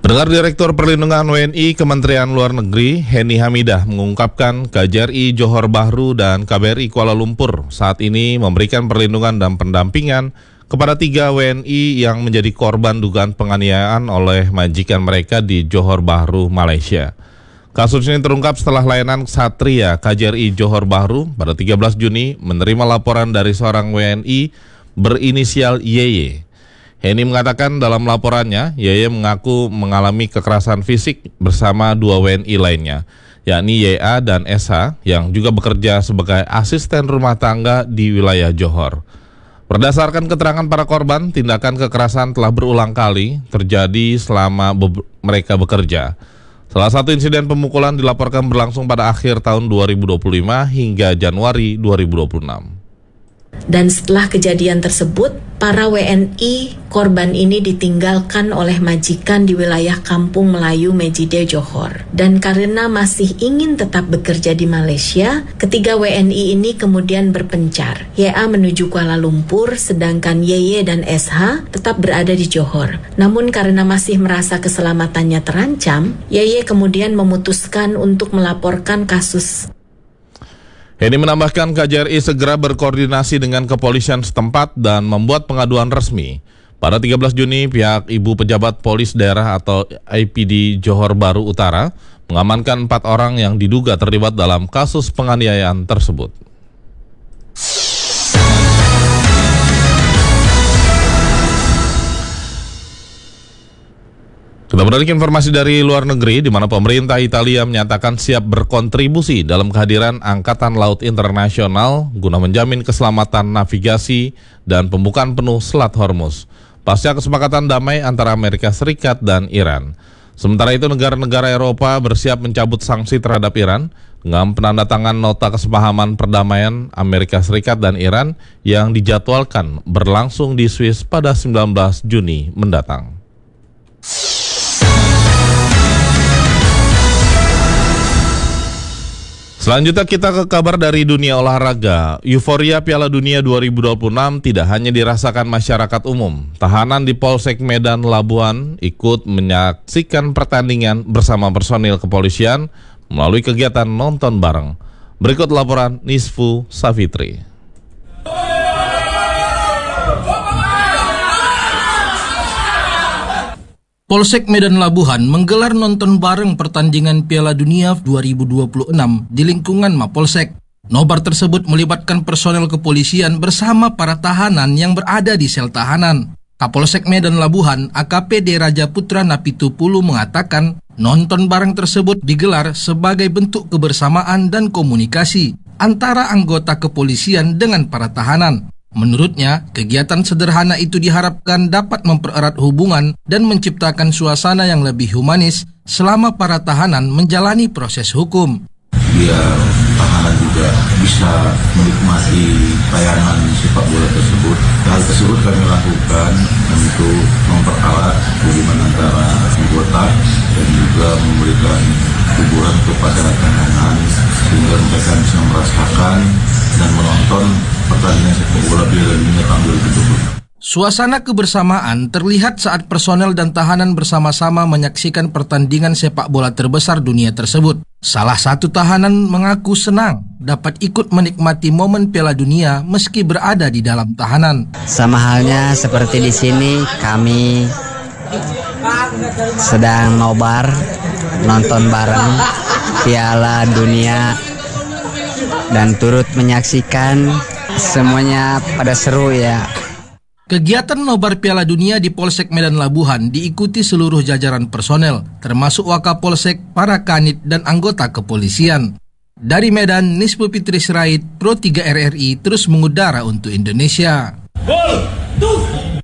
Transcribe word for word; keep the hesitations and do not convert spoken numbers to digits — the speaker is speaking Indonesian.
Pendengar, Direktur Perlindungan W N I Kementerian Luar Negeri Heni Hamidah mengungkapkan K J R I Johor Bahru dan K B R I Kuala Lumpur saat ini memberikan perlindungan dan pendampingan kepada tiga W N I yang menjadi korban dugaan penganiayaan oleh majikan mereka di Johor Bahru, Malaysia. Kasus ini terungkap setelah layanan Ksatria K J R I Johor Bahru pada tiga belas Juni menerima laporan dari seorang W N I berinisial Y Y. Heni mengatakan dalam laporannya, Y Y mengaku mengalami kekerasan fisik bersama dua W N I lainnya, yakni Y A dan S H yang juga bekerja sebagai asisten rumah tangga di wilayah Johor. Berdasarkan keterangan para korban, tindakan kekerasan telah berulang kali terjadi selama be- mereka bekerja. Salah satu insiden pemukulan dilaporkan berlangsung pada akhir tahun dua ribu dua puluh lima hingga Januari dua ribu dua puluh enam. Dan setelah kejadian tersebut, para W N I korban ini ditinggalkan oleh majikan di wilayah Kampung Melayu Mejide, Johor. Dan karena masih ingin tetap bekerja di Malaysia, ketiga W N I ini kemudian berpencar. Y A menuju Kuala Lumpur, sedangkan Y Y dan S H tetap berada di Johor. Namun karena masih merasa keselamatannya terancam, Y Y kemudian memutuskan untuk melaporkan kasus. Heni menambahkan K J R I segera berkoordinasi dengan kepolisian setempat dan membuat pengaduan resmi. Pada tiga belas Juni, pihak Ibu Pejabat Polis Daerah atau I P D Johor Bahru Utara mengamankan empat orang yang diduga terlibat dalam kasus penganiayaan tersebut. Kita beralih ke informasi dari luar negeri, di mana pemerintah Italia menyatakan siap berkontribusi dalam kehadiran Angkatan Laut Internasional guna menjamin keselamatan navigasi dan pembukaan penuh Selat Hormuz pasca kesepakatan damai antara Amerika Serikat dan Iran. Sementara itu, negara-negara Eropa bersiap mencabut sanksi terhadap Iran dengan penandatangan nota kesepahaman perdamaian Amerika Serikat dan Iran yang dijadwalkan berlangsung di Swiss pada sembilan belas Juni mendatang. Selanjutnya kita ke kabar dari dunia olahraga. Euforia Piala Dunia dua ribu dua puluh enam tidak hanya dirasakan masyarakat umum. Tahanan di Polsek Medan Labuhan ikut menyaksikan pertandingan bersama personil kepolisian melalui kegiatan nonton bareng. Berikut laporan Nisfu Safitri. Polsek Medan Labuhan menggelar nonton bareng pertandingan Piala Dunia dua ribu dua puluh enam di lingkungan Mapolsek. Nobar tersebut melibatkan personel kepolisian bersama para tahanan yang berada di sel tahanan. Kapolsek Medan Labuhan A K P D Raja Putra Napitupulu mengatakan nonton bareng tersebut digelar sebagai bentuk kebersamaan dan komunikasi antara anggota kepolisian dengan para tahanan. Menurutnya, kegiatan sederhana itu diharapkan dapat mempererat hubungan dan menciptakan suasana yang lebih humanis selama para tahanan menjalani proses hukum. Biar tahanan juga bisa menikmati tayangan sepak bola tersebut. Hal tersebut kami lakukan untuk mempererat hubungan antara anggota dan juga memberikan hiburan kepada tahanan sehingga mereka bisa merasakan dan menonton pertandingan sepak bola Piala Dunia tahun dua ribu dua puluh. Suasana kebersamaan terlihat saat personel dan tahanan bersama-sama menyaksikan pertandingan sepak bola terbesar dunia tersebut. Salah satu tahanan mengaku senang dapat ikut menikmati momen Piala Dunia meski berada di dalam tahanan. Sama halnya seperti di sini, kami sedang nobar nonton bareng Piala Dunia dan turut menyaksikan. Semuanya pada seru ya. Kegiatan nobar Piala Dunia di Polsek Medan Labuhan diikuti seluruh jajaran personel, termasuk Wakapolsek, para kanit, dan anggota kepolisian. Dari Medan, Nisfu Fitri Sirait, Pro tiga R R I terus mengudara untuk Indonesia. Gol! Tuh!